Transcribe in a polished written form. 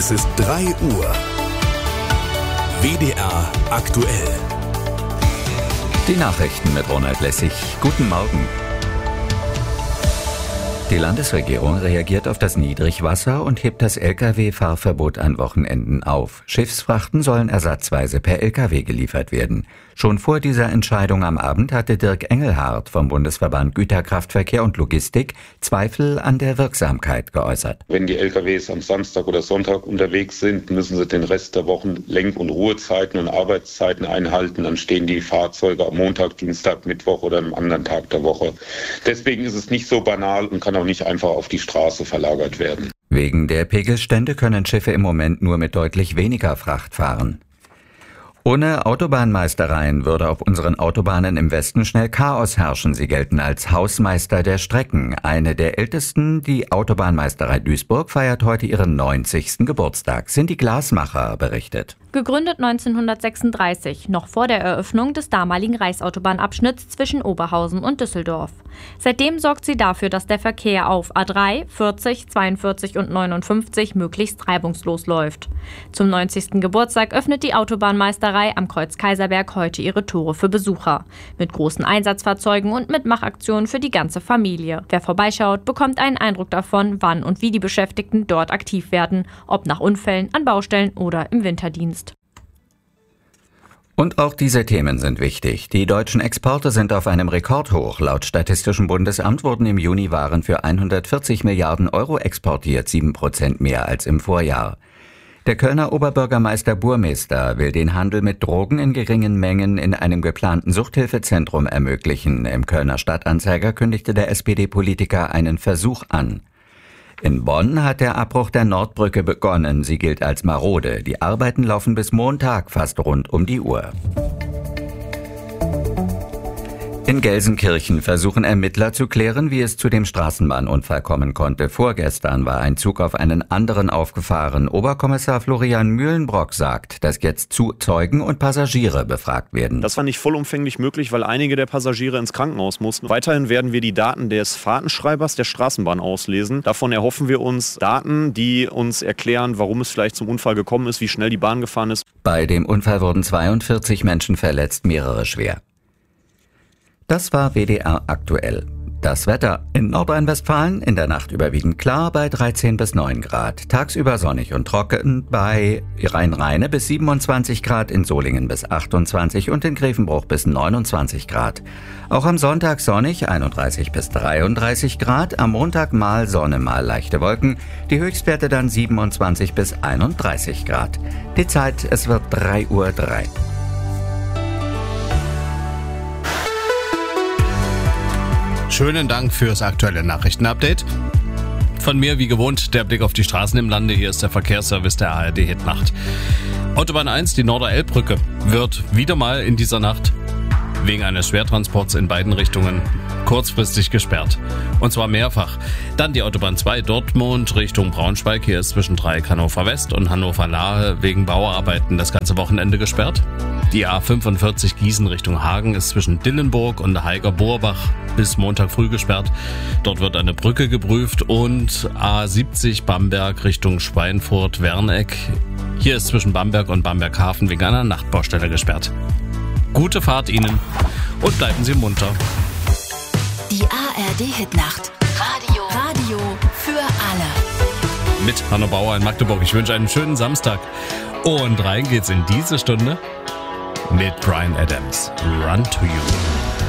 Es ist 3 Uhr. WDR aktuell. Die Nachrichten mit Ronald Lessig. Guten Morgen. Die Landesregierung reagiert auf das Niedrigwasser und hebt das Lkw-Fahrverbot an Wochenenden auf. Schiffsfrachten sollen ersatzweise per Lkw geliefert werden. Schon vor dieser Entscheidung am Abend hatte Dirk Engelhardt vom Bundesverband Güterkraftverkehr und Logistik Zweifel an der Wirksamkeit geäußert. Wenn die LKWs am Samstag oder Sonntag unterwegs sind, müssen sie den Rest der Wochen Lenk- und Ruhezeiten und Arbeitszeiten einhalten. Dann stehen die Fahrzeuge am Montag, Dienstag, Mittwoch oder am anderen Tag der Woche. Deswegen ist es nicht so banal und kann auch nicht einfach auf die Straße verlagert werden. Wegen der Pegelstände können Schiffe im Moment nur mit deutlich weniger Fracht fahren. Ohne Autobahnmeistereien würde auf unseren Autobahnen im Westen schnell Chaos herrschen. Sie gelten als Hausmeister der Strecken. Eine der ältesten, die Autobahnmeisterei Duisburg, feiert heute ihren 90. Geburtstag. Cindy Glasmacher berichtet. Gegründet 1936, noch vor der Eröffnung des damaligen Reichsautobahnabschnitts zwischen Oberhausen und Düsseldorf. Seitdem sorgt sie dafür, dass der Verkehr auf A3, 40, 42 und 59 möglichst reibungslos läuft. Zum 90. Geburtstag öffnet die Autobahnmeisterei am Kreuz Kaiserberg heute ihre Tore für Besucher. Mit großen Einsatzfahrzeugen und Mitmachaktionen für die ganze Familie. Wer vorbeischaut, bekommt einen Eindruck davon, wann und wie die Beschäftigten dort aktiv werden, ob nach Unfällen, an Baustellen oder im Winterdienst. Und auch diese Themen sind wichtig. Die deutschen Exporte sind auf einem Rekordhoch. Laut Statistischem Bundesamt wurden im Juni Waren für 140 Milliarden Euro exportiert, 7% mehr als im Vorjahr. Der Kölner Oberbürgermeister Burmester will den Handel mit Drogen in geringen Mengen in einem geplanten Suchthilfezentrum ermöglichen. Im Kölner Stadtanzeiger kündigte der SPD-Politiker einen Versuch an. In Bonn hat der Abbruch der Nordbrücke begonnen. Sie gilt als marode. Die Arbeiten laufen bis Montag fast rund um die Uhr. In Gelsenkirchen versuchen Ermittler zu klären, wie es zu dem Straßenbahnunfall kommen konnte. Vorgestern war ein Zug auf einen anderen aufgefahren. Oberkommissar Florian Mühlenbrock sagt, dass jetzt Zeugen und Passagiere befragt werden. Das war nicht vollumfänglich möglich, weil einige der Passagiere ins Krankenhaus mussten. Weiterhin werden wir die Daten des Fahrtenschreibers der Straßenbahn auslesen. Davon erhoffen wir uns Daten, die uns erklären, warum es vielleicht zum Unfall gekommen ist, wie schnell die Bahn gefahren ist. Bei dem Unfall wurden 42 Menschen verletzt, mehrere schwer. Das war WDR aktuell. Das Wetter in Nordrhein-Westfalen in der Nacht überwiegend klar bei 13 bis 9 Grad. Tagsüber sonnig und trocken bei Rhein-Rheine bis 27 Grad, in Solingen bis 28 und in Grevenbruch bis 29 Grad. Auch am Sonntag sonnig, 31 bis 33 Grad. Am Montag mal Sonne, mal leichte Wolken. Die Höchstwerte dann 27 bis 31 Grad. Die Zeit, es wird 3:03 Uhr. Schönen Dank fürs aktuelle Nachrichtenupdate. Von mir wie gewohnt der Blick auf die Straßen im Lande. Hier ist der Verkehrsservice der ARD Hitnacht. Autobahn 1, die Norderelbbrücke, wird wieder mal in dieser Nacht wegen eines Schwertransports in beiden Richtungen kurzfristig gesperrt. Und zwar mehrfach. Dann die Autobahn 2 Dortmund Richtung Braunschweig. Hier ist zwischen Dreieck Hannover West und Hannover Lahe wegen Bauarbeiten das ganze Wochenende gesperrt. Die A45 Gießen Richtung Hagen ist zwischen Dillenburg und Heiger-Bohrbach bis Montag früh gesperrt. Dort wird eine Brücke geprüft und A70 Bamberg Richtung Schweinfurt-Werneck. Hier ist zwischen Bamberg und Bamberghafen wegen einer Nachtbaustelle gesperrt. Gute Fahrt Ihnen und bleiben Sie munter. Die ARD Hitnacht. Radio für alle. Mit Hanno Bauer in Magdeburg. Ich wünsche einen schönen Samstag. Und rein geht's in diese Stunde mit Bryan Adams. Run to You.